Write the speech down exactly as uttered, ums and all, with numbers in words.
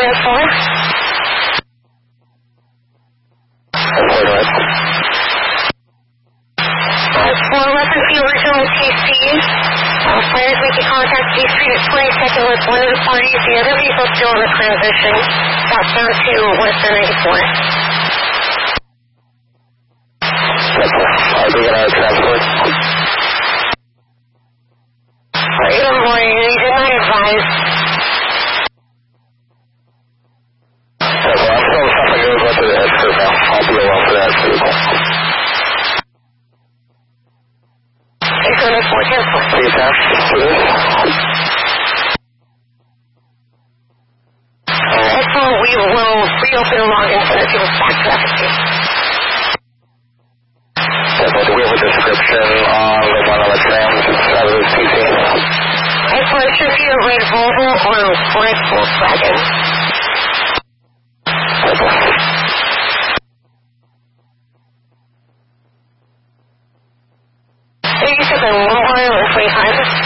Red four. four eleven, the original T C. Uh, fires making contact G Street at twenty-second with one of the parties. The other vehicle still in the transition. Southbound to Western ninety-four. I'll be in our transport. eight in the morning, you did not advise. Okay, well, I'm still something good about the head curve now. I'll be along for that vehicle. eight seven four, cancel. See you, Tom. For this? So we will reopen the login so that people back to efficacy. Do we have a description on the one on the trams out of this P C? It's for it should be a red Volvo or a red Volkswagen. So you said the one or twenty-five?